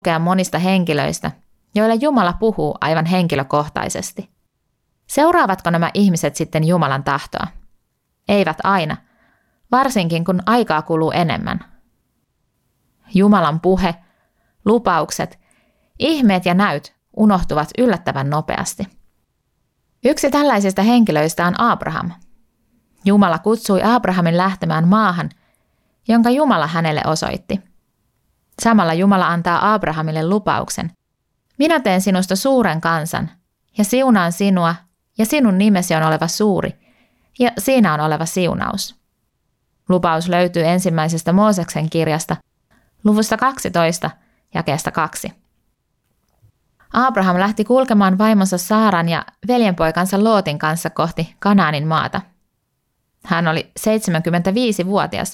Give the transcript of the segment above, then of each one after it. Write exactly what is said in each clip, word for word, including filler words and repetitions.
lukea monista henkilöistä, joille Jumala puhuu aivan henkilökohtaisesti. Seuraavatko nämä ihmiset sitten Jumalan tahtoa? Eivät aina, varsinkin kun aikaa kuluu enemmän. Jumalan puhe, lupaukset, ihmeet ja näyt unohtuvat yllättävän nopeasti. Yksi tällaisista henkilöistä on Abraham. Jumala kutsui Abrahamin lähtemään maahan, jonka Jumala hänelle osoitti. Samalla Jumala antaa Abrahamille lupauksen. Minä teen sinusta suuren kansan, ja siunaan sinua, ja sinun nimesi on oleva suuri, ja siinä on oleva siunaus. Lupaus löytyy ensimmäisestä Mooseksen kirjasta, luvusta kaksitoista, jakeesta kaksi. Abraham lähti kulkemaan vaimonsa Saaran ja veljenpoikansa Lootin kanssa kohti Kanaanin maata. Hän oli seitsemänkymmentäviisivuotias.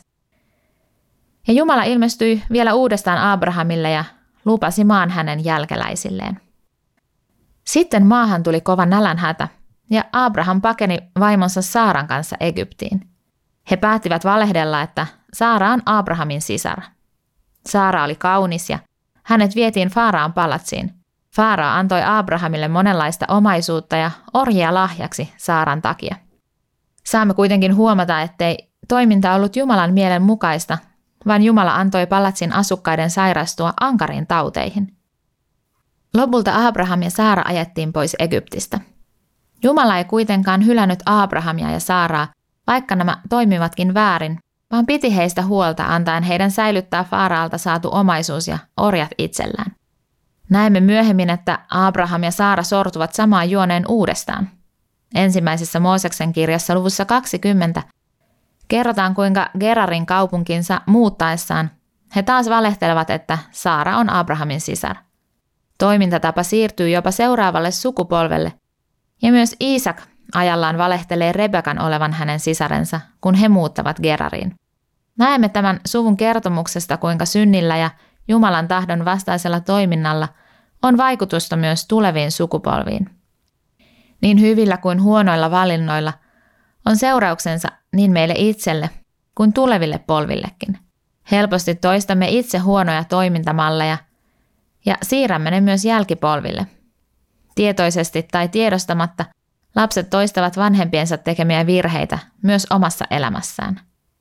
Ja Jumala ilmestyi vielä uudestaan Abrahamille ja lupasi maan hänen jälkeläisilleen. Sitten maahan tuli kova nälänhätä, ja Abraham pakeni vaimonsa Saaran kanssa Egyptiin. He päättivät valehdella, että Saara on Abrahamin sisar. Saara oli kaunis ja hänet vietiin Faaraan palatsiin. Faaraa antoi Abrahamille monenlaista omaisuutta ja orjia lahjaksi Saaran takia. Saamme kuitenkin huomata, ettei toiminta ollut Jumalan mielen mukaista, vaan Jumala antoi palatsin asukkaiden sairastua ankariin tauteihin. Lopulta Abraham ja Saara ajettiin pois Egyptistä. Jumala ei kuitenkaan hylännyt Abrahamia ja Saaraa, vaikka nämä toimivatkin väärin, vaan piti heistä huolta antaen heidän säilyttää Faaraalta saatu omaisuus ja orjat itsellään. Näemme myöhemmin, että Abraham ja Saara sortuvat samaan juoneen uudestaan. Ensimmäisessä Mooseksen kirjassa luvussa kaksikymmentä kerrotaan, kuinka Gerarin kaupunkinsa muuttaessaan he taas valehtelevat, että Saara on Abrahamin sisar. Toimintatapa siirtyy jopa seuraavalle sukupolvelle, ja myös Iisak ajallaan valehtelee Rebekan olevan hänen sisarensa, kun he muuttavat Gerariin. Näemme tämän suvun kertomuksesta, kuinka synnillä ja Jumalan tahdon vastaisella toiminnalla on vaikutusta myös tuleviin sukupolviin. Niin hyvillä kuin huonoilla valinnoilla on seurauksensa niin meille itselle kuin tuleville polvillekin. Helposti toistamme itse huonoja toimintamalleja ja siirrämme ne myös jälkipolville. Tietoisesti tai tiedostamatta lapset toistavat vanhempiensa tekemiä virheitä myös omassa elämässään.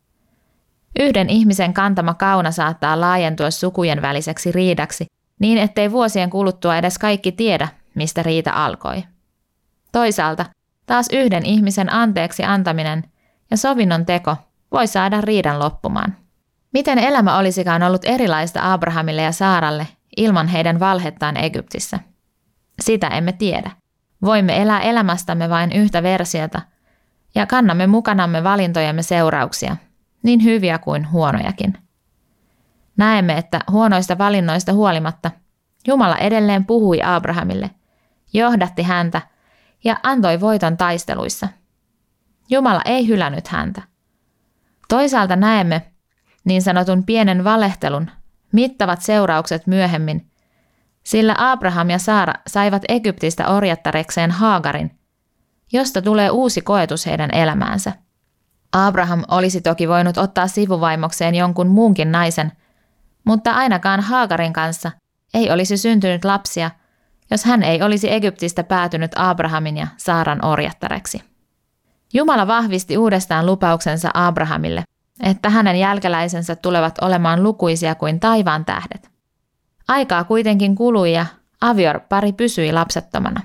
Yhden ihmisen kantama kauna saattaa laajentua sukujen väliseksi riidaksi niin, ettei vuosien kuluttua edes kaikki tiedä, mistä riita alkoi. Toisaalta taas yhden ihmisen anteeksi antaminen ja sovinnon teko voi saada riidan loppumaan. Miten elämä olisikaan ollut erilaista Abrahamille ja Saaralle ilman heidän valhettaan Egyptissä? Sitä emme tiedä. Voimme elää elämästämme vain yhtä versiota ja kannamme mukanamme valintojemme seurauksia, niin hyviä kuin huonojakin. Näemme, että huonoista valinnoista huolimatta Jumala edelleen puhui Abrahamille, johdatti häntä ja antoi voiton taisteluissa. Jumala ei hylännyt häntä. Toisaalta näemme niin sanotun pienen valehtelun mittavat seuraukset myöhemmin, sillä Abraham ja Saara saivat Egyptistä orjattarekseen Haagarin, josta tulee uusi koetus heidän elämäänsä. Abraham olisi toki voinut ottaa sivuvaimokseen jonkun muunkin naisen, mutta ainakaan Haagarin kanssa ei olisi syntynyt lapsia, jos hän ei olisi Egyptistä päätynyt Abrahamin ja Saaran orjattareksi. Jumala vahvisti uudestaan lupauksensa Abrahamille, että hänen jälkeläisensä tulevat olemaan lukuisia kuin taivaan tähdet. Aikaa kuitenkin kului ja Avior-pari pysyi lapsettomana.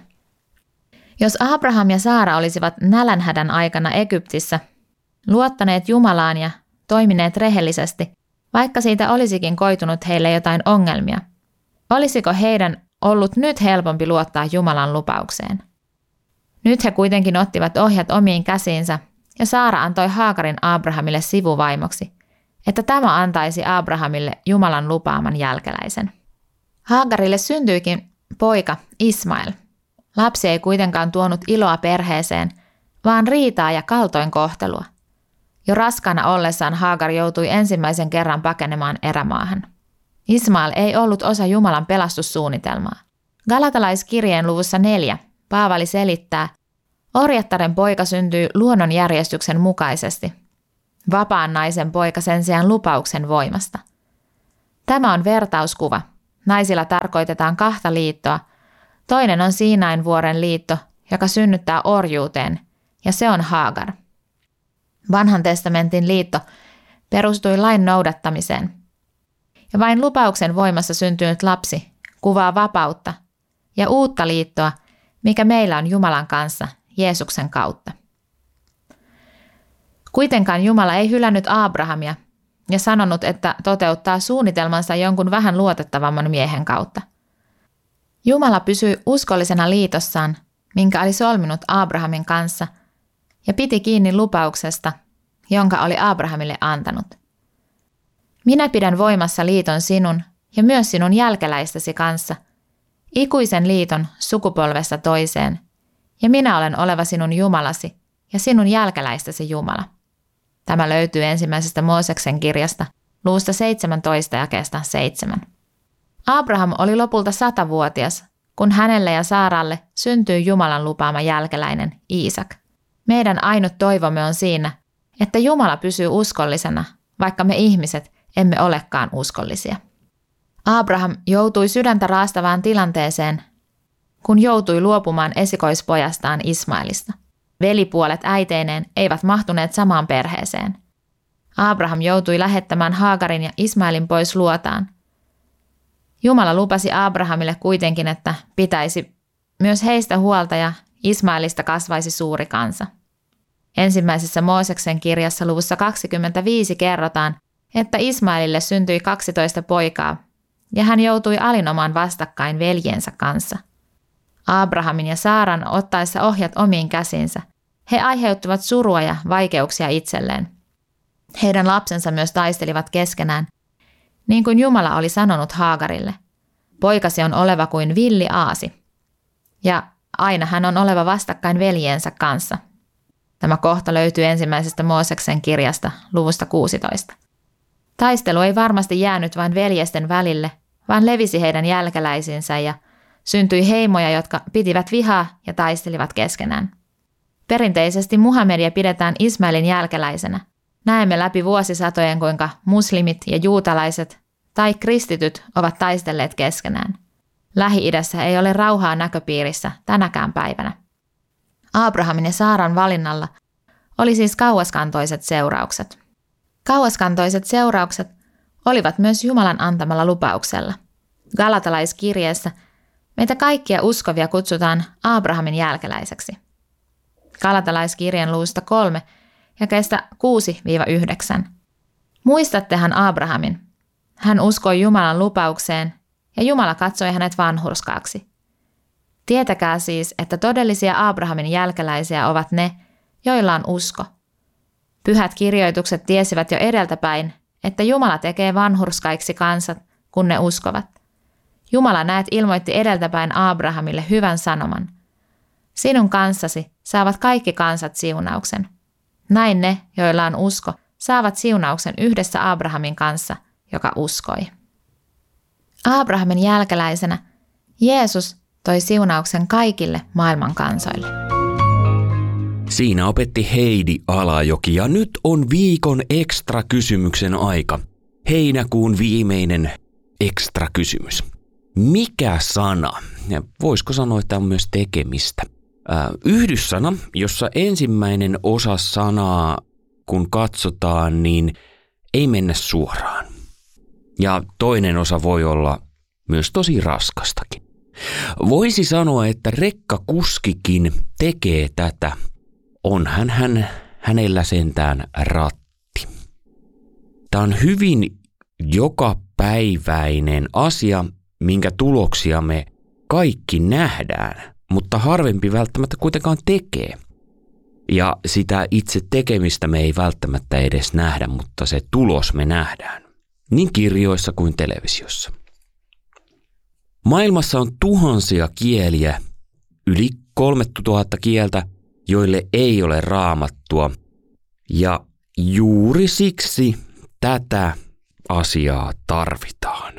Jos Abraham ja Saara olisivat nälänhädän aikana Egyptissä, luottaneet Jumalaan ja toimineet rehellisesti, vaikka siitä olisikin koitunut heille jotain ongelmia, olisiko heidän ollut nyt helpompi luottaa Jumalan lupaukseen? Nyt he kuitenkin ottivat ohjat omiin käsiinsä ja Saara antoi Haagarin Abrahamille sivuvaimoksi, että tämä antaisi Abrahamille Jumalan lupaaman jälkeläisen. Haagarille syntyikin poika Ismael. Lapsi ei kuitenkaan tuonut iloa perheeseen, vaan riitaa ja kaltoinkohtelua. Jo raskaana ollessaan Haagar joutui ensimmäisen kerran pakenemaan erämaahan. Ismael ei ollut osa Jumalan pelastussuunnitelmaa. Galatalaiskirjeen luvussa neljä Paavali selittää, orjattaren poika syntyy luonnonjärjestyksen mukaisesti. Vapaan naisen poika sen sijaan lupauksen voimasta. Tämä on vertauskuva, naisilla tarkoitetaan kahta liittoa. Toinen on Siinain vuoren liitto, joka synnyttää orjuuteen, ja se on Haagar. Vanhan testamentin liitto perustui lain noudattamiseen. Ja vain lupauksen voimassa syntynyt lapsi kuvaa vapautta ja uutta liittoa, mikä meillä on Jumalan kanssa Jeesuksen kautta. Kuitenkaan Jumala ei hylännyt Abrahamia ja sanonut, että toteuttaa suunnitelmansa jonkun vähän luotettavamman miehen kautta. Jumala pysyi uskollisena liitossaan, minkä oli solminut Abrahamin kanssa, ja piti kiinni lupauksesta, jonka oli Abrahamille antanut. Minä pidän voimassa liiton sinun ja myös sinun jälkeläistäsi kanssa, ikuisen liiton sukupolvesta toiseen, ja minä olen oleva sinun Jumalasi ja sinun jälkeläistäsi Jumala. Tämä löytyy ensimmäisestä Mooseksen kirjasta, luvusta seitsemäntoista jakeesta seitsemän. Abraham oli lopulta satavuotias, kun hänelle ja Saaralle syntyi Jumalan lupaama jälkeläinen Iisak. Meidän ainut toivomme on siinä, että Jumala pysyy uskollisena, vaikka me ihmiset emme olekaan uskollisia. Abraham joutui sydäntä raastavaan tilanteeseen, kun joutui luopumaan esikoispojastaan Ismaelista. Velipuolet äiteineen eivät mahtuneet samaan perheeseen. Abraham joutui lähettämään Haagarin ja Ismaelin pois luotaan. Jumala lupasi Abrahamille kuitenkin, että pitäisi myös heistä huolta ja Ismaelista kasvaisi suuri kansa. Ensimmäisessä Mooseksen kirjassa luvussa kaksikymmentäviisi kerrotaan, että Ismaelille syntyi kaksitoista poikaa ja hän joutui alinomaan vastakkain veljensä kanssa. Abrahamin ja Saaran ottaessa ohjat omiin käsinsä, he aiheuttivat surua ja vaikeuksia itselleen. Heidän lapsensa myös taistelivat keskenään, niin kuin Jumala oli sanonut Haagarille. Poikasi on oleva kuin villi aasi, ja aina hän on oleva vastakkain veljensä kanssa. Tämä kohta löytyy ensimmäisestä Mooseksen kirjasta luvusta kuusitoista. Taistelu ei varmasti jäänyt vain veljesten välille, vaan levisi heidän jälkeläisinsä ja syntyi heimoja, jotka pitivät vihaa ja taistelivat keskenään. Perinteisesti Muhammedia pidetään Ismaelin jälkeläisenä. Näemme läpi vuosisatojen, kuinka muslimit ja juutalaiset tai kristityt ovat taistelleet keskenään. Lähi-idässä ei ole rauhaa näköpiirissä tänäkään päivänä. Abrahamin ja Saaran valinnalla oli siis kauaskantoiset seuraukset. Kauaskantoiset seuraukset olivat myös Jumalan antamalla lupauksella. Galatalaiskirjeessä meitä kaikkia uskovia kutsutaan Abrahamin jälkeläiseksi. Galatalaiskirjeen luvusta kolme jakeesta kuusi yhdeksän. Muistattehan Abrahamin. Hän uskoi Jumalan lupaukseen ja Jumala katsoi hänet vanhurskaaksi. Tietäkää siis, että todellisia Abrahamin jälkeläisiä ovat ne, joilla on usko. Pyhät kirjoitukset tiesivät jo edeltäpäin, että Jumala tekee vanhurskaiksi kansat, kun ne uskovat. Jumala näet ilmoitti edeltäpäin Abrahamille hyvän sanoman. Sinun kanssasi saavat kaikki kansat siunauksen. Näin ne, joilla on usko, saavat siunauksen yhdessä Abrahamin kanssa, joka uskoi. Abrahamin jälkeläisenä Jeesus toi siunauksen kaikille maailman kansoille. Siinä opetti Heidi Alajoki ja nyt on viikon ekstra kysymyksen aika. Heinäkuun viimeinen ekstra kysymys. Mikä sana, ja voisiko sanoa, että on myös tekemistä, äh, yhdyssana, jossa ensimmäinen osa sanaa, kun katsotaan, niin ei mennä suoraan. Ja toinen osa voi olla myös tosi raskastakin. Voisi sanoa, että rekkakuskikin tekee tätä. Onhan hän hänellä sentään ratti. Tämä on hyvin jokapäiväinen asia, minkä tuloksia me kaikki nähdään, mutta harvempi välttämättä kuitenkaan tekee. Ja sitä itse tekemistä me ei välttämättä edes nähdä, mutta se tulos me nähdään, niin kirjoissa kuin televisiossa. Maailmassa on tuhansia kieliä, yli kolmetuhatta kieltä, joille ei ole raamattua, ja juuri siksi tätä asiaa tarvitaan.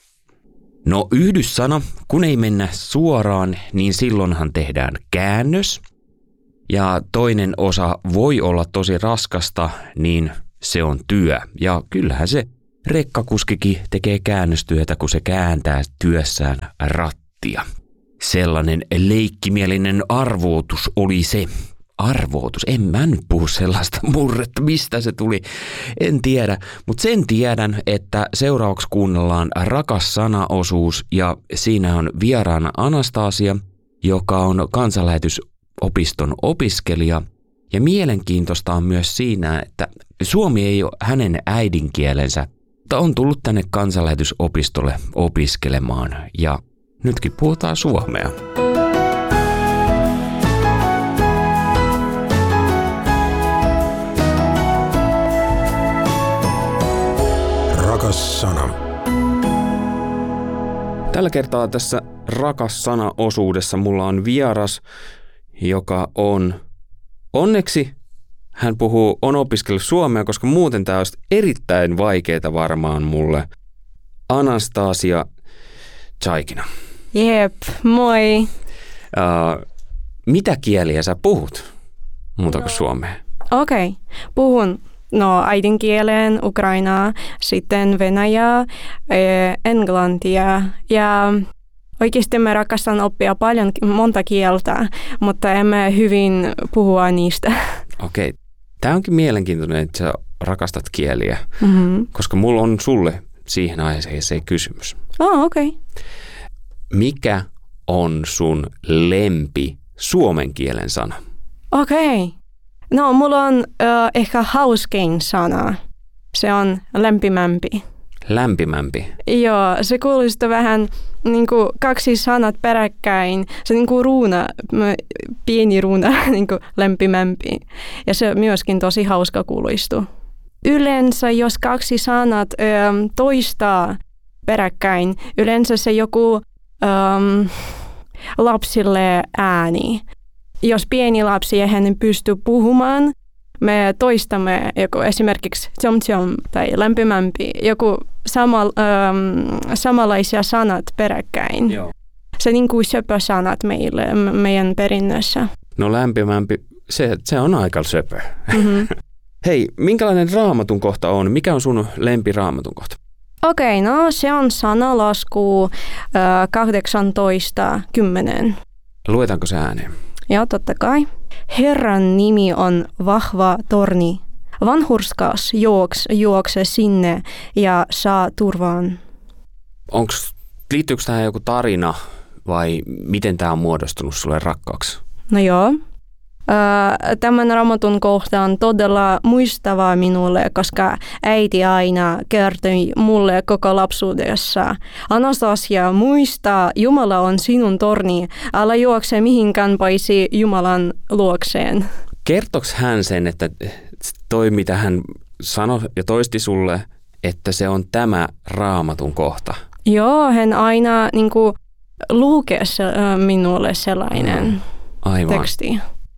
No yhdyssana, kun ei mennä suoraan, niin silloinhan tehdään käännös, ja toinen osa voi olla tosi raskasta, niin se on työ, ja kyllähän se rekkakuskikin tekee käännöstyötä, kun se kääntää työssään rattia. Sellainen leikkimielinen arvoitus oli se. Arvoitus, en mä nyt puhu sellaista murretta, mistä se tuli, en tiedä. Mutta sen tiedän, että seuraavaksi kuunnellaan Rakas sana-osuus ja siinä on vieraana Anastasia, joka on kansanlähetysopiston opiskelija. Ja mielenkiintoista on myös siinä, että suomi ei ole hänen äidinkielensä, mutta on tullut tänne kansanlähetysopistolle opiskelemaan ja nytkin puhutaan suomea. Rakas sana. Tällä kertaa tässä Rakas sana-osuudessa mulla on vieras, joka on onneksi hän puhuu, on opiskellut suomea, koska muuten tämä olisi erittäin vaikeaa varmaan mulle. Anastasia Tsaikina. Jep, moi. Uh, mitä kieliä sä puhut muuta kuin suomea? Okei, okay. Puhun no äidinkieleen ukrainaa, sitten venäjää, englantia ja oikeasti mä rakastan oppia paljon, monta kieltä, mutta emme hyvin puhua niistä. Okei. Okay. Tämä onkin mielenkiintoinen, että sä rakastat kieliä, Mm-hmm. koska mulla on sulle siihen aiheeseen kysymys. Oh, okei. Okay. Mikä on sun lempi suomen kielen sana? Okei. Okay. No, mulla on uh, ehkä hauskein sana. Se on lämpimämpi. Lämpimämpi? Joo, se kuulostaa vähän niin kuin kaksi sanat peräkkäin. Se niin kuin ruuna, pieni ruuna, niin kuin lämpimämpi. Ja se myöskin tosi hauska kuulostuu. Yleensä, jos kaksi sanat ö, toistaa peräkkäin, yleensä se joku ö, lapsille ääni. Jos pieni lapsi ei hänen pysty puhumaan, me toistamme joku esimerkiksi tjom tjom tai lämpimämpi, joku sama, ähm, samanlaisia sanat peräkkäin. Joo. Se niin kuin söpösanat meille, meidän perinnössä. No lämpimämpi, se, se on aika söpö. Mm-hmm. Hei, minkälainen raamatun kohta on? Mikä on sun lempi raamatun kohta? Okei, okay, no se on sanalasku äh, kahdeksantoista kymmenen. Luetaanko se ääneen? Joo, totta kai. Herran nimi on vahva torni. Vanhurskas juoks, juokse sinne ja saa turvaan. Onks, liittyykö tähän joku tarina vai miten tämä on muodostunut sulle rakkaaksi? No joo. Tämän raamatun kohta on todella muistavaa minulle, koska äiti aina kertoi mulle koko lapsuudessa. Anastasia, muista, Jumala on sinun torni. Älä juokse mihinkään paitsi Jumalan luokseen. Kertoks hän sen, että toi mitä hän sanoi ja toisti sulle, että se on tämä raamatun kohta? Joo, hän aina niin kuin, lukee minulle sellainen Aivan. teksti.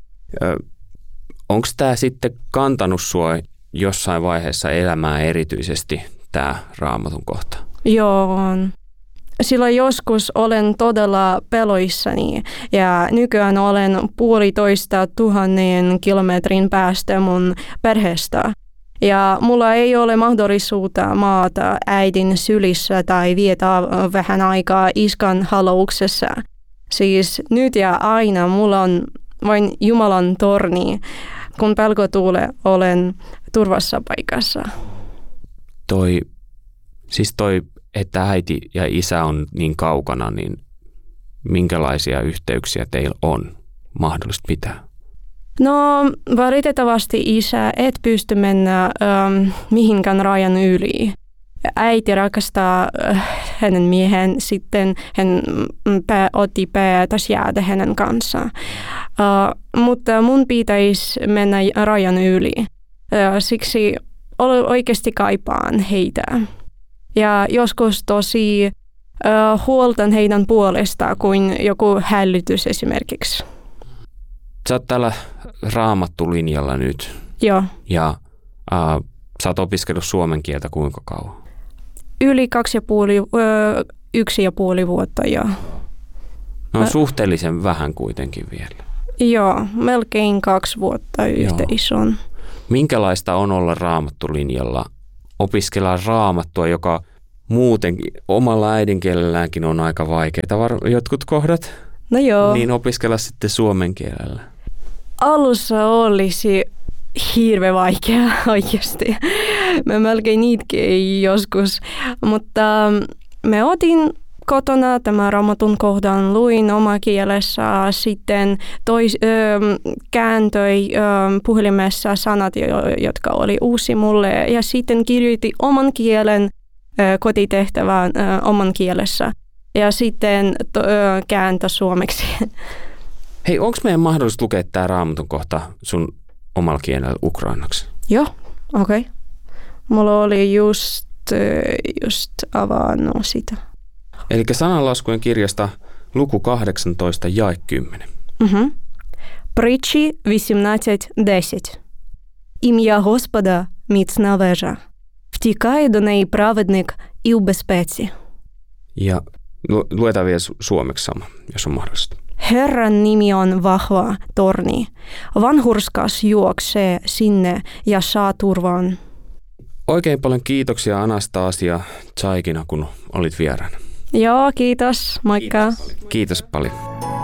Onko tämä sitten kantanut sua jossain vaiheessa elämää erityisesti, tämä raamatun kohta? Joo, sillä joskus olen todella peloissani ja nykyään olen puolitoista tuhannen kilometrin päästä mun perheestä. Ja mulla ei ole mahdollisuutta maata äidin sylissä tai viettää vähän aikaa iskan halouksessa. Siis nyt ja aina mulla on vain Jumalan torni, kun pelko tulee, olen turvassa paikassa. Toi, siis toi, että äiti ja isä on niin kaukana, niin minkälaisia yhteyksiä teillä on mahdollista pitää? No valitettavasti isä et pysty mennä ähm, mihinkään rajan yli. Äiti rakastaa äh, hänen miehen, sitten hän pää, otti päätös jäädä hänen kanssaan. Uh, mutta mun pitäisi mennä rajan yli. Uh, siksi oikeasti kaipaan heitä. Ja joskus tosi uh, huoltan heidän puolestaan kuin joku hälytys esimerkiksi. Sä oot täällä raamattulinjalla nyt. Joo. Ja uh, sä oot opiskellut suomen kieltä kuinka kauan? Yli kaksi ja puoli, uh, yksi ja puoli vuotta, joo. No Mä... suhteellisen vähän kuitenkin vielä. Joo, melkein kaksi vuotta yhteis on. Minkälaista on olla raamattulinjalla opiskellaan raamattua, joka muutenkin omalla äidinkielelläänkin on aika vaikeaa. Var- jotkut kohdat, No joo. niin opiskella sitten suomen kielellä. Alussa olisi hirveän vaikea oikeasti. Mä melkein itkin joskus, mutta me otin kotona tämä Raamatun kohdan, luin oma kielessä, sitten tois, ö, kääntöi ö, puhelimessa sanat, jotka oli uusi mulle, ja sitten kirjoitin oman kielen ö, kotitehtävään ö, oman kielessä, ja sitten to, ö, kääntö suomeksi. Hei, onko meidän mahdollista lukea tämä Raamatun kohta sun omalla kielellä ukrainaksi? Joo, okei. Okay. Mulla oli just, just avannut sitä. Eli sananlaskujen kirjasta luku kahdeksantoista jae kymmenen. Угу. Притчі вісімнадцять десять. Ім'я Господа – міцна вежа. Втікає до неї праведник і у безпеці. Ja lu- luetaan vielä su- suomeksi sama, jos on mahdollista. Herran nimi on vahva torni. Vanhurskas juoksee sinne ja saa turvan. Oikein paljon kiitoksia Anastasia Tsaikina, kun olit vieraana. Joo, kiitos. Moikka. Kiitos paljon.